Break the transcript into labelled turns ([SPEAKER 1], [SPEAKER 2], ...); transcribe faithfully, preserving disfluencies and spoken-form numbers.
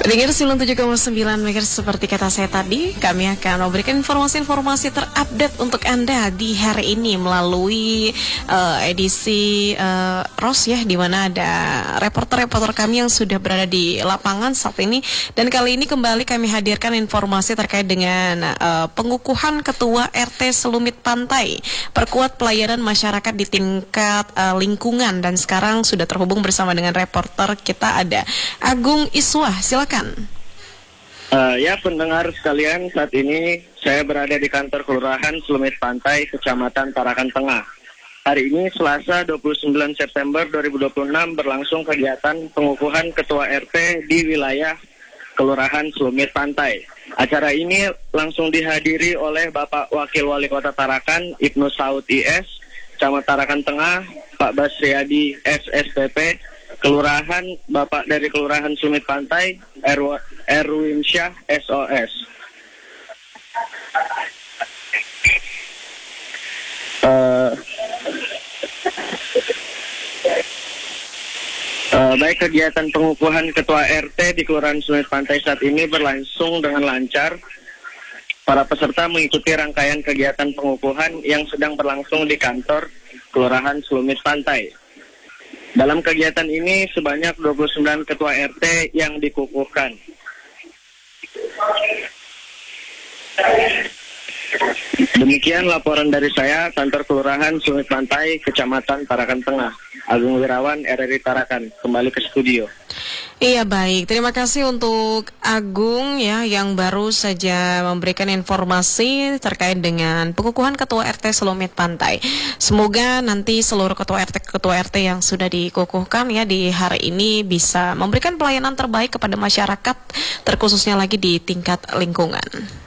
[SPEAKER 1] Pendengar sembilan puluh tujuh koma sembilan MHz, seperti kata saya tadi, kami akan memberikan informasi-informasi terupdate untuk Anda di hari ini melalui uh, edisi uh, Ros ya, di mana ada reporter-reporter kami yang sudah berada di lapangan saat ini. Dan kali ini kembali kami hadirkan informasi terkait dengan uh, pengukuhan Ketua R T Selumit Pantai, perkuat pelayanan masyarakat di tingkat uh, lingkungan. Dan sekarang sudah terhubung bersama dengan reporter kita, ada Agung Iswah. Silakan.
[SPEAKER 2] Uh, ya pendengar sekalian, saat ini saya berada di kantor Kelurahan Selumit Pantai, Kecamatan Tarakan Tengah. Hari ini Selasa dua puluh sembilan September dua ribu dua puluh enam berlangsung kegiatan pengukuhan Ketua R T di wilayah Kelurahan Selumit Pantai. Acara ini langsung dihadiri oleh Bapak Wakil Wali Kota Tarakan, Ibnu Saud I S, Camat Tarakan Tengah, Pak Basriadi S S P P, Kelurahan, Bapak dari Kelurahan Selumit Pantai, Erwin Syah S O S. Uh, uh, baik, kegiatan pengukuhan Ketua R T di Kelurahan Selumit Pantai saat ini berlangsung dengan lancar. Para peserta mengikuti rangkaian kegiatan pengukuhan yang sedang berlangsung di kantor Kelurahan Selumit Pantai. Dalam kegiatan ini sebanyak dua puluh sembilan ketua R T yang dikukuhkan. Demikian laporan dari saya, kantor Kelurahan Selumit Pantai, Kecamatan Tarakan Tengah. Agung Wirawan, R R I Tarakan, kembali ke studio.
[SPEAKER 1] Iya, baik, terima kasih untuk Agung ya, yang baru saja memberikan informasi terkait dengan pengukuhan Ketua R T Selumit Pantai. Semoga nanti seluruh Ketua R T Ketua R T yang sudah dikukuhkan ya di hari ini bisa memberikan pelayanan terbaik kepada masyarakat, terkhususnya lagi di tingkat lingkungan.